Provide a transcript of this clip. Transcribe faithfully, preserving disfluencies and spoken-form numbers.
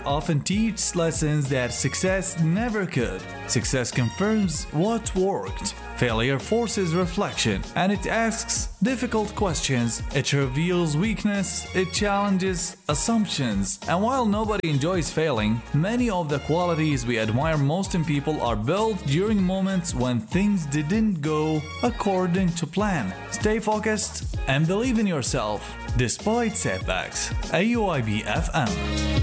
often teaches lessons that success never could. Success confirms what worked. Failure forces reflection, and it asks difficult questions. It reveals weakness, it challenges assumptions. And while nobody enjoys failing, many of the qualities we admire most in people are built during moments when things didn't go according to plan. Stay focused and believe in yourself despite setbacks. A U I B F M.